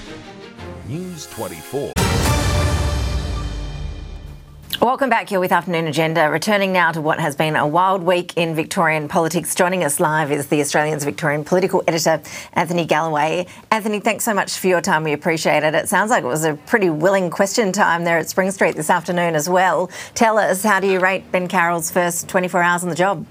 News 24. Welcome back. You're with Afternoon Agenda. Returning now to what has been a wild week in Victorian politics. Joining us live is the Australian's Victorian political editor, Anthony Galloway. Anthony, thanks so much for your time. We appreciate it. It sounds like it was a pretty willing question time there at Spring Street this afternoon as well. Tell us, how do you rate Ben Carroll's first 24 hours on the job?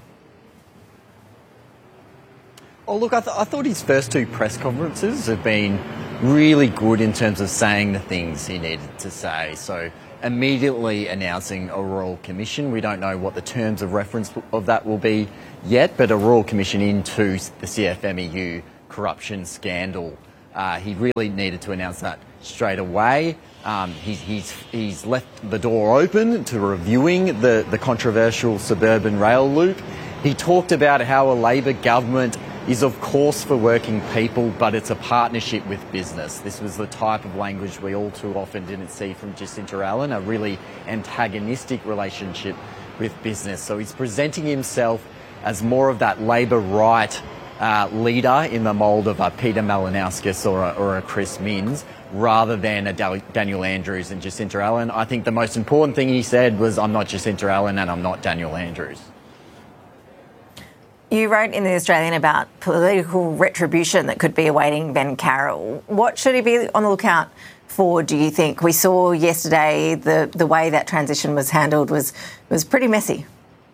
Oh, look, I thought his first two press conferences have been really good in terms of saying the things he needed to say. So immediately announcing a Royal Commission. We don't know what the terms of reference of that will be yet, but a Royal Commission into the CFMEU corruption scandal. He really needed to announce that straight away. He's left the door open to reviewing the controversial suburban rail loop. He talked about how a Labor government is of course for working people, but it's a partnership with business. This was the type of language we all too often didn't see from Jacinta Allan, a really antagonistic relationship with business. So he's presenting himself as more of that Labor right leader in the mould of a Peter Malinauskas or a Chris Minns, rather than a Daniel Andrews and Jacinta Allan. I think the most important thing he said was, I'm not Jacinta Allan and I'm not Daniel Andrews. You wrote in The Australian about political retribution that could be awaiting Ben Carroll. What should he be on the lookout for, do you think? We saw yesterday the way that transition was handled was pretty messy.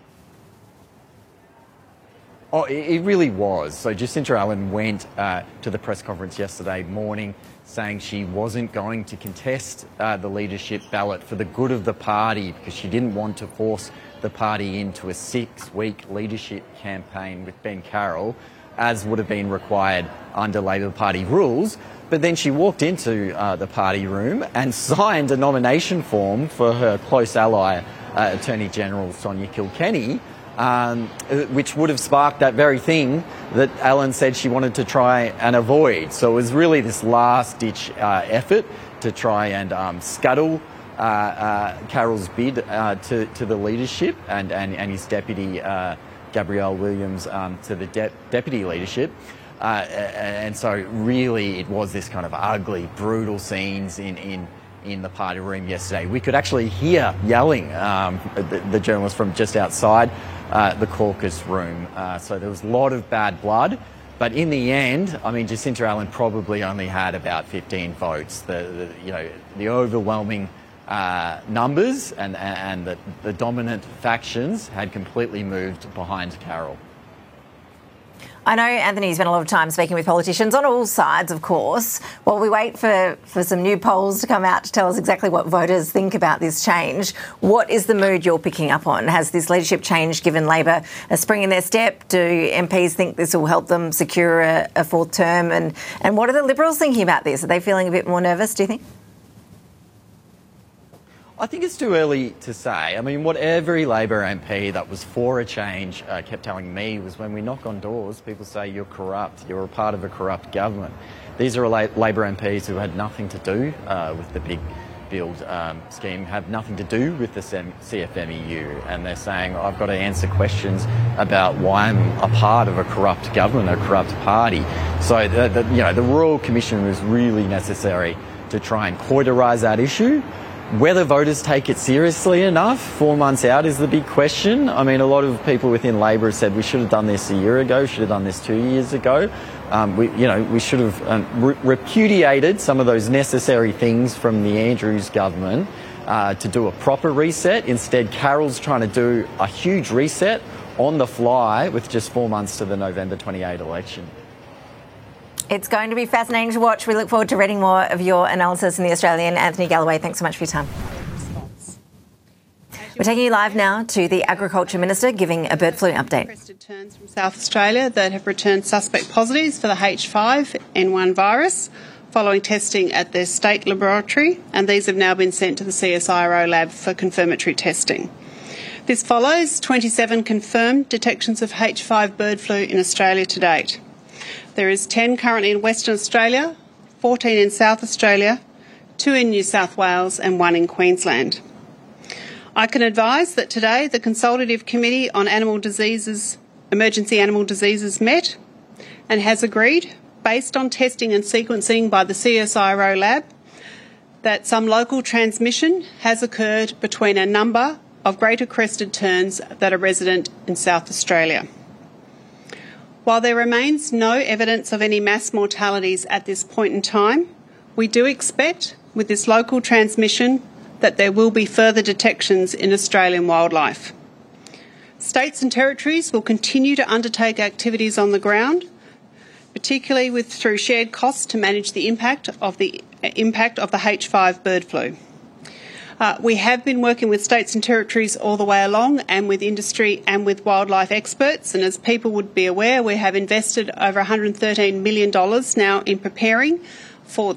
Oh, it really was. So Jacinta Allan went to the press conference yesterday morning saying she wasn't going to contest the leadership ballot for the good of the party because she didn't want to force the party into a 6-week leadership campaign with Ben Carroll, as would have been required under Labor Party rules. But then she walked into the party room and signed a nomination form for her close ally, Attorney General Sonia Kilkenny, which would have sparked that very thing that Allan said she wanted to try and avoid. So it was really this last-ditch effort to try and scuttle Carroll's bid to the leadership and his deputy, Gabrielle Williams, to the deputy leadership. And so really it was this kind of ugly, brutal scenes in the party room yesterday. We could actually hear yelling, the journalist from just outside the caucus room. So there was a lot of bad blood. But in the end, I mean, Jacinta Allan probably only had about 15 votes. The overwhelming numbers and the dominant factions had completely moved behind Carroll. I know Anthony spent a lot of time speaking with politicians on all sides, of course. While we wait for some new polls to come out to tell us exactly what voters think about this change, what is the mood you're picking up on? Has this leadership change given Labor a spring in their step? Do MPs think this will help them secure a fourth term? And what are the Liberals thinking about this? Are they feeling a bit more nervous, do you think? I think it's too early to say. I mean, what every Labor MP that was for a change kept telling me was when we knock on doors, people say you're corrupt, you're a part of a corrupt government. These are Labor MPs who had nothing to do with the big build scheme, have nothing to do with the CFMEU, and they're saying, I've got to answer questions about why I'm a part of a corrupt government, a corrupt party. So the Royal Commission was really necessary to try and cauterise that issue. Whether voters take it seriously enough 4 months out is the big question. I mean, a lot of people within Labor have said we should have done this a year ago, should have done this 2 years ago. We should have repudiated some of those necessary things from the Andrews government to do a proper reset. Instead, Carroll's trying to do a huge reset on the fly with just 4 months to the November 28 election. It's going to be fascinating to watch. We look forward to reading more of your analysis in The Australian. Anthony Galloway, thanks so much for your time. We're taking you live now to the Agriculture Minister giving a bird flu update. Returns from South Australia that have returned suspect positives for the H5N1 virus following testing at their state laboratory, and these have now been sent to the CSIRO lab for confirmatory testing. This follows 27 confirmed detections of H5 bird flu in Australia to date. There is 10 currently in Western Australia, 14 in South Australia, 2 in New South Wales and 1 in Queensland. I can advise that today the Consultative Committee on Emergency Animal Diseases met and has agreed, based on testing and sequencing by the CSIRO lab, that some local transmission has occurred between a number of greater crested terns that are resident in South Australia. While there remains no evidence of any mass mortalities at this point in time, we do expect, with this local transmission, that there will be further detections in Australian wildlife. States and territories will continue to undertake activities on the ground, particularly through shared costs to manage the impact of the H5 bird flu. We have been working with states and territories all the way along, and with industry and with wildlife experts, and as people would be aware, we have invested over $113 million now in preparing for